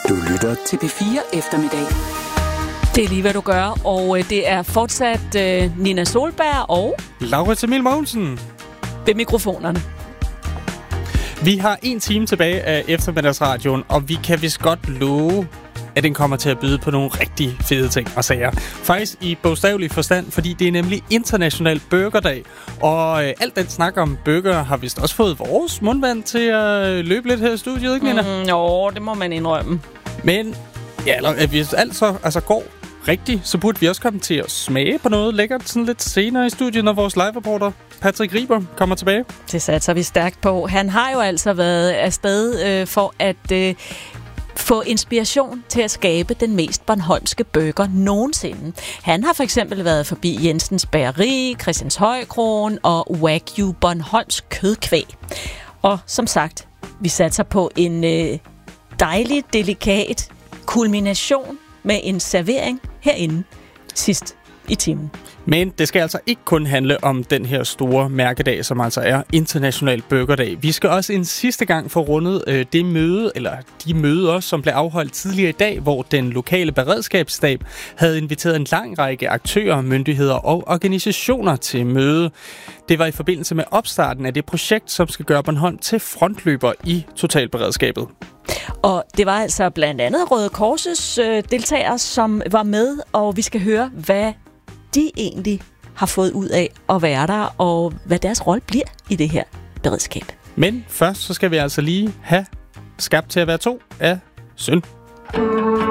Du lytter til P4 Eftermiddag. Det er lige, hvad du gør, og det er fortsat Nina Solberg og Laurits Emil Mogensen ved mikrofonerne. Vi har 1 time tilbage af eftermiddagsradioen, og vi kan vist godt love, at den kommer til at byde på nogle rigtig fede ting og sager. Faktisk i bogstavelig forstand, fordi det er nemlig International Burgerdag. Og alt den snak om burger har vist også fået vores mundvand til at løbe lidt her i studiet, ikke Nina? Jo, det må man indrømme. Men ja, hvis alt så går rigtigt, så burde vi også komme til at smage på noget lækkert sådan lidt senere i studiet, når vores live-reporter Patrick Riber kommer tilbage. Det satser vi stærkt på. Han har jo altså været afsted for at få inspiration til at skabe den mest bornholmske burger nogensinde. Han har for eksempel været forbi Jensens Bageri, Christians Højkron og Wagyu Bornholms kødkvæg. Og som sagt, vi satser på en dejlig, delikat kulmination med en servering herinde sidst i timen. Men det skal altså ikke kun handle om den her store mærkedag, som altså er International Burgerdag. Vi skal også en sidste gang få rundet det møde, eller de møder, som blev afholdt tidligere i dag, hvor den lokale beredskabsstab havde inviteret en lang række aktører, myndigheder og organisationer til møde. Det var i forbindelse med opstarten af det projekt, som skal gøre Bornholm til frontløber i totalberedskabet. Og det var altså blandt andet Røde Korses deltagere, som var med, og vi skal høre, hvad de egentlig har fået ud af at være der, og hvad deres rolle bliver i det her beredskab. Men først så skal vi altså lige have skabt til at være 2 af synd.